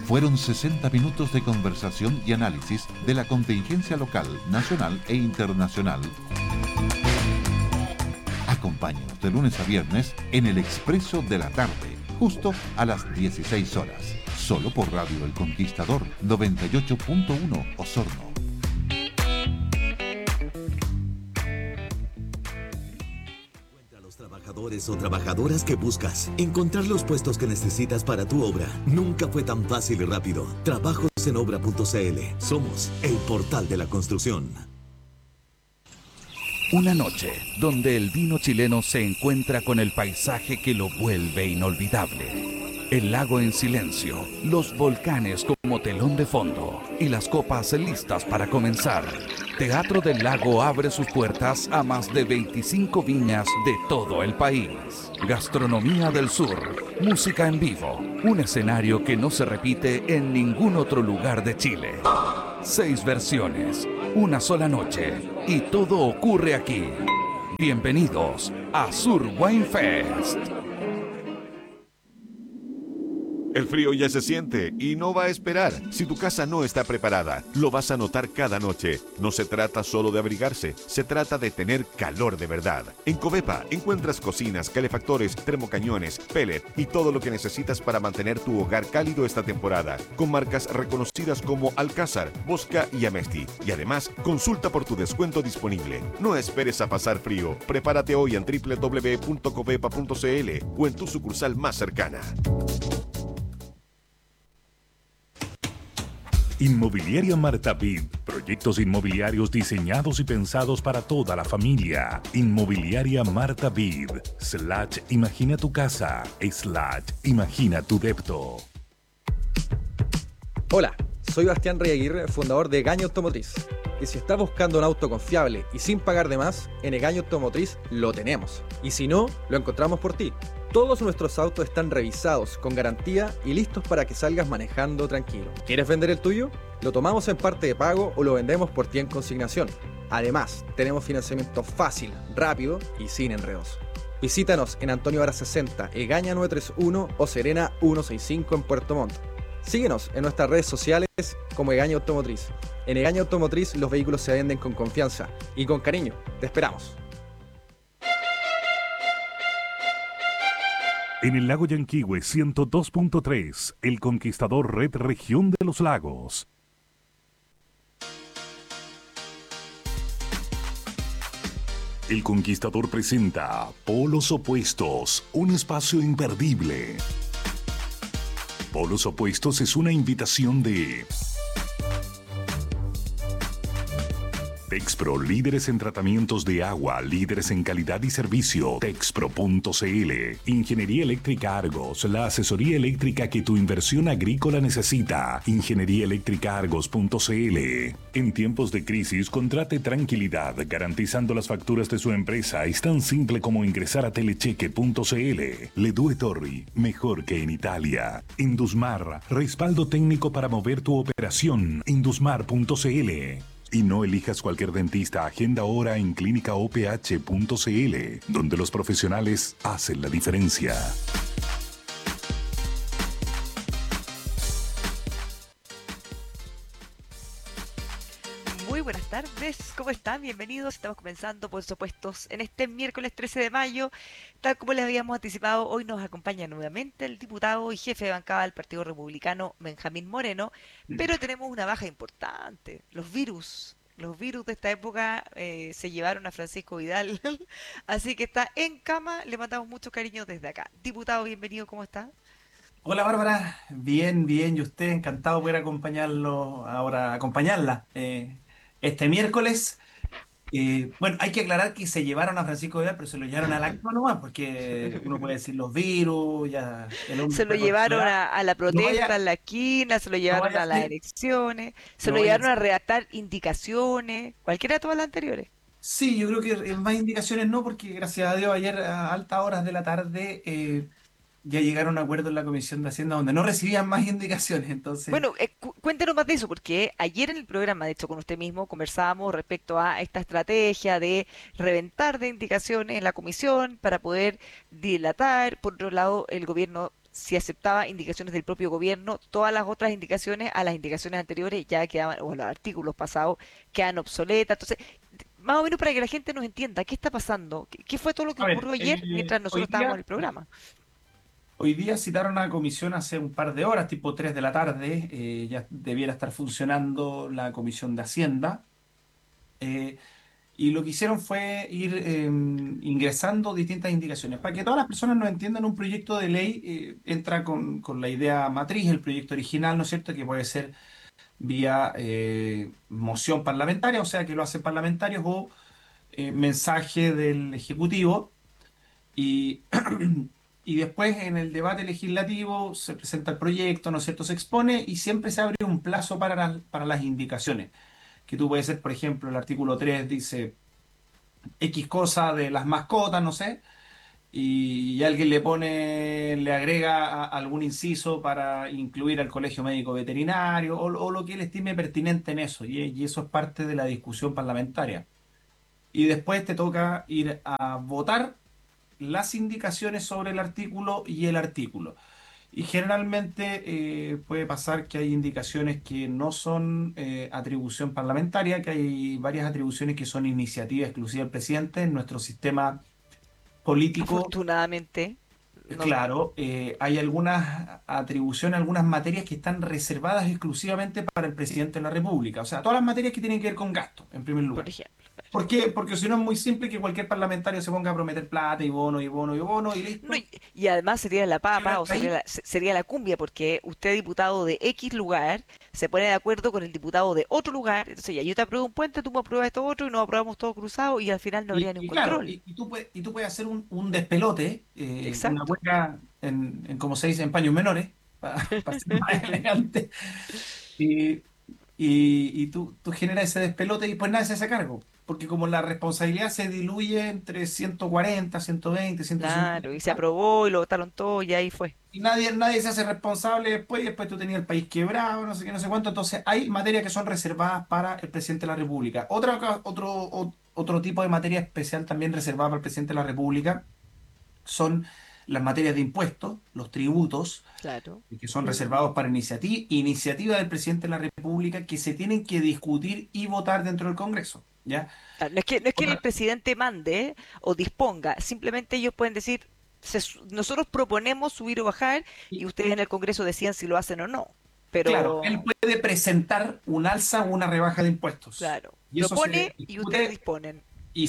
Fueron 60 minutos de conversación y análisis de la contingencia local, nacional e internacional. Acompáñanos de lunes a viernes en el Expreso de la Tarde, justo a las 16 horas. Solo por Radio El Conquistador 98.1 Osorno. Trabajadores o trabajadoras que buscas. Encontrar los puestos que necesitas para tu obra nunca fue tan fácil y rápido. Trabajosenobra.cl. Somos el portal de la construcción. Una noche donde el vino chileno se encuentra con el paisaje que lo vuelve inolvidable. El lago en silencio, los volcanes como telón de fondo y las copas listas para comenzar. Teatro del Lago abre sus puertas a más de 25 viñas de todo el país. Gastronomía del Sur, música en vivo, un escenario que no se repite en ningún otro lugar de Chile. 6 versiones, una sola noche y todo ocurre aquí. Bienvenidos a Sur Wine Fest. El frío ya se siente y no va a esperar. Si tu casa no está preparada, lo vas a notar cada noche. No se trata solo de abrigarse, se trata de tener calor de verdad. En Covepa encuentras cocinas, calefactores, termocañones, pellet y todo lo que necesitas para mantener tu hogar cálido esta temporada. Con marcas reconocidas como Alcázar, Bosca y Amesti. Y además, consulta por tu descuento disponible. No esperes a pasar frío. Prepárate hoy en www.covepa.cl o en tu sucursal más cercana. Inmobiliaria Marta Vid. Proyectos inmobiliarios diseñados y pensados para toda la familia. Inmobiliaria Marta Vid. / Imagina tu casa. / Imagina tu depto. Hola, soy Bastián Rey Aguirre, fundador de Egaña Automotriz. Y si estás buscando un auto confiable y sin pagar de más, en Egaña Automotriz lo tenemos. Y si no, lo encontramos por ti. Todos nuestros autos están revisados, con garantía y listos para que salgas manejando tranquilo. ¿Quieres vender el tuyo? Lo tomamos en parte de pago o lo vendemos por ti en consignación. Además, tenemos financiamiento fácil, rápido y sin enredos. Visítanos en Antonio Vara 60, Egaña 931 o Serena 165 en Puerto Montt. Síguenos en nuestras redes sociales como Egaña Automotriz. En Egaña Automotriz los vehículos se venden con confianza y con cariño. Te esperamos. En el lago Yanquihue 102.3, El Conquistador Red Región de los Lagos. El Conquistador presenta Polos Opuestos, un espacio imperdible. Polos Opuestos es una invitación de Texpro, líderes en tratamientos de agua, líderes en calidad y servicio. Texpro.cl. Ingeniería Eléctrica Argos, la asesoría eléctrica que tu inversión agrícola necesita. Ingenieríaeléctricaargos.cl. En tiempos de crisis, contrate tranquilidad, garantizando las facturas de su empresa. Es tan simple como ingresar a telecheque.cl. Le Due Torri, mejor que en Italia. Indusmar, respaldo técnico para mover tu operación. Indusmar.cl. Y no elijas cualquier dentista, agenda ahora en clínicaoph.cl, donde los profesionales hacen la diferencia. Muy buenas tardes, ¿cómo están? Bienvenidos. Estamos comenzando, por supuesto, en este miércoles 13 de mayo. Tal como les habíamos anticipado, hoy nos acompaña nuevamente el diputado y jefe de bancada del Partido Republicano, Benjamín Moreno, pero tenemos una baja importante, los virus. Los virus de esta época se llevaron a Francisco Vidal, así que está en cama, le mandamos mucho cariño desde acá. Diputado, bienvenido, ¿cómo está? Hola Bárbara, bien, bien, y usted, encantado de poder acompañarlo ahora, acompañarla este miércoles. Bueno, hay que aclarar que se llevaron a Francisco Vidal, pero se lo llevaron al acto nomás, porque uno puede decir los virus, ya el hombre Se lo fue llevaron controlado. a la No protesta vaya, en la esquina, se lo no llevaron vaya a a las ser, elecciones, se no lo vaya a llevaron a ser. redactar indicaciones, cualquiera de todas las anteriores. Sí, yo creo que más indicaciones no, porque gracias a Dios ayer a altas horas de la tarde ya llegaron a un acuerdo en la Comisión de Hacienda donde no recibían más indicaciones, entonces... Bueno, cuéntenos más de eso, porque ayer en el programa, de hecho con usted mismo, conversábamos respecto a esta estrategia de reventar de indicaciones en la comisión para poder dilatar. Por otro lado, el gobierno si aceptaba indicaciones del propio gobierno, todas las otras indicaciones a las indicaciones anteriores ya quedaban, o los artículos pasados quedan obsoletas. Entonces, más o menos para que la gente nos entienda, ¿qué está pasando? ¿Qué fue todo lo que A ver, ocurrió ayer mientras hoy nosotros estábamos en día, el programa? hoy día citaron a la comisión hace un par de horas, tipo 3 de la tarde, ya debiera estar funcionando la comisión de Hacienda. eh, y lo que hicieron fue ir ingresando distintas indicaciones. Para que todas las personas nos entiendan, un proyecto de ley entra con la idea matriz, el proyecto original, ¿no es cierto?, que puede ser vía moción parlamentaria, o sea, que lo hacen parlamentarios, o mensaje del Ejecutivo. Y, y después en el debate legislativo se presenta el proyecto, ¿no es cierto?, se expone y siempre se abre un plazo para las indicaciones. Que tú puedes ser, por ejemplo, el artículo 3 dice X cosa de las mascotas, no sé, y alguien le pone, le agrega algún inciso para incluir al colegio médico veterinario o lo que él estime pertinente en eso, y eso es parte de la discusión parlamentaria. Y después te toca ir a votar las indicaciones sobre el artículo y el artículo. Y generalmente puede pasar que hay indicaciones que no son atribución parlamentaria, que hay varias atribuciones que son iniciativa exclusiva del presidente. En nuestro sistema político, Afortunadamente, no, claro, hay algunas atribuciones, algunas materias que están reservadas exclusivamente para el presidente de la República. O sea, todas las materias que tienen que ver con gasto, en primer por lugar. ejemplo. ¿Por qué? Porque si no es muy simple que cualquier parlamentario se ponga a prometer plata y bono y bono y bono y No, listo. y además sería la Llega papa el o país. sería la cumbia, porque usted, diputado de X lugar, se pone de acuerdo con el diputado de otro lugar. Entonces, ya yo te apruebo un puente, tú me apruebas esto otro y nos aprobamos todo cruzado y al final no habría ni un Claro, control. y tú puedes hacer un despelote, una Exacto. hueca como se dice, en paños menores, para ser más elegante, y, tú generas ese despelote y pues nadie se hace cargo, porque como la responsabilidad se diluye entre 140, 120, Claro, y se 150, aprobó y lo votaron todo y ahí fue. y nadie se hace responsable después, y después tú tenías el país quebrado, no sé qué, no sé cuánto. Entonces hay materias que son reservadas para el presidente de la República. Otro tipo de materia especial también reservada para el presidente de la República son las materias de impuestos, los tributos, Claro. que son reservados para iniciativa del presidente de la República, que se tienen que discutir y votar dentro del Congreso. ¿Ya? Claro, no es que el Otra- presidente mande o disponga, simplemente ellos pueden decir, nosotros proponemos subir o bajar y y, ustedes en el Congreso decían si lo hacen o no. claro, él Pero, puede presentar un alza o una rebaja de impuestos. claro, Y eso se propone y ustedes discute disponen.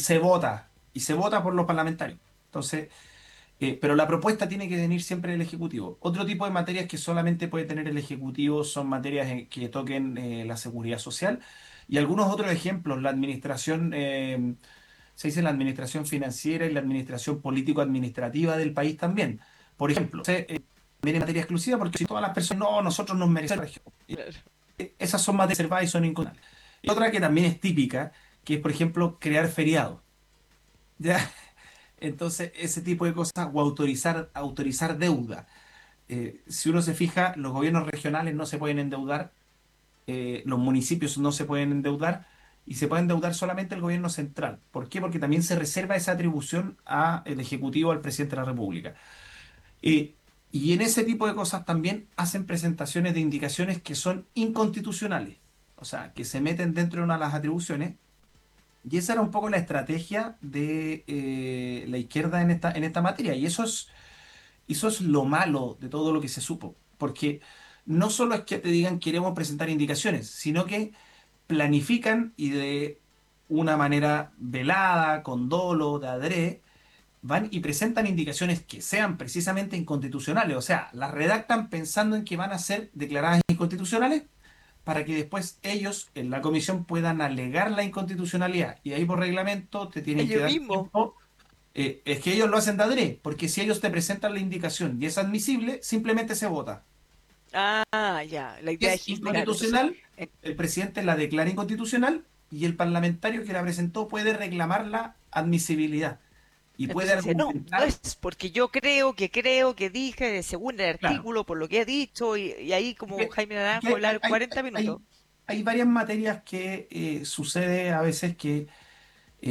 y se vota por los parlamentarios. Entonces, pero la propuesta tiene que venir siempre del Ejecutivo. Otro tipo de materias que solamente puede tener el Ejecutivo son materias que toquen la seguridad social y algunos otros ejemplos, la administración, se dice la administración financiera y la administración político-administrativa del país también. Por ejemplo, viene materia exclusiva porque si todas las personas, no, nosotros nos merecemos la región. Claro. Esas son materias reservadas y son incondicionales. Y otra que también es típica, que es, por ejemplo, crear feriados. ¿Ya? Entonces, ese tipo de cosas, o autorizar deuda. Si uno se fija, los gobiernos regionales no se pueden endeudar, los municipios no se pueden endeudar, y se puede endeudar solamente el gobierno central. ¿Por qué? Porque también se reserva esa atribución al Ejecutivo, al presidente de la República. Eh, y en ese tipo de cosas también hacen presentaciones de indicaciones que son inconstitucionales, o sea, que se meten dentro de una de las atribuciones, y esa era un poco la estrategia de la izquierda en esta materia. Y eso es lo malo de todo lo que se supo. Porque no solo es que te digan queremos presentar indicaciones, sino que planifican y de una manera velada, con dolo, de adrede, van y presentan indicaciones que sean precisamente inconstitucionales. O sea, las redactan pensando en que van a ser declaradas inconstitucionales para que después ellos en la comisión puedan alegar la inconstitucionalidad. Y ahí por reglamento te tienen que Ellos dar mismos. tiempo. Es que ellos lo hacen de adrede, porque si ellos te presentan la indicación y es admisible, simplemente se vota. Ah, ya, la Si idea es es, claro, entonces, inconstitucional, eh, el presidente la declara inconstitucional y el parlamentario que la presentó puede reclamar la admisibilidad y puede entonces dice, no, no argumentar, es porque yo creo que dije, según el claro. artículo, por lo que he dicho, y ahí como Que- Jaime que Naranjo hablar hay, 40 minutos. hay- hay varias materias que sucede a veces que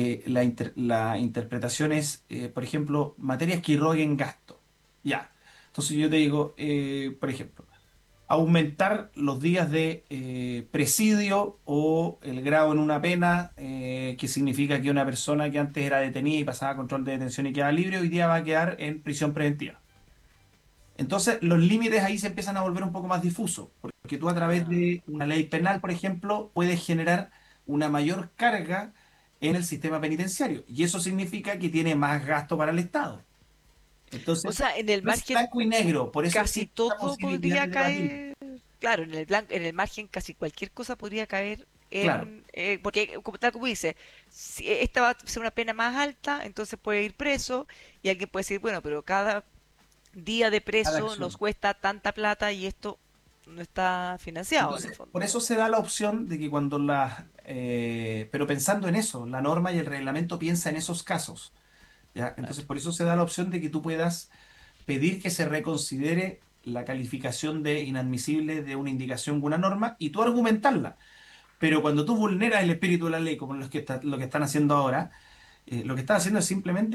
la interpretación es, por ejemplo, materias que irroguen gasto. Ya. Entonces yo te digo, por ejemplo, aumentar los días de presidio o el grado en una pena, que significa que una persona que antes era detenida y pasaba a control de detención y quedaba libre, hoy día va a quedar en prisión preventiva. Entonces, los límites ahí se empiezan a volver un poco más difusos, porque tú a través Ah, de una ley penal, por ejemplo, puedes generar una mayor carga en el sistema penitenciario, y eso significa que tiene más gasto para el Estado. o Entonces, sea, en el no es margen blanco y negro, por eso casi existe esta todo posibilidad podría de debatir. caer, claro, en el margen casi cualquier cosa podría caer Claro, en, porque tal como dice, si esta va a ser una pena más alta, entonces puede ir preso y alguien puede decir, bueno, pero cada día de cada preso nos acción. cuesta tanta plata y esto no está financiado en el Entonces, fondo. por eso se da la opción de que cuando pero pensando en eso, la norma y el reglamento piensa en esos casos, ¿ya? Claro. Entonces, por eso se da la opción de que tú puedas pedir que se reconsidere la calificación de inadmisible de una indicación o una norma y tú argumentarla. Pero cuando tú vulneras el espíritu de la ley, como lo que están haciendo ahora, lo que están haciendo es simplemente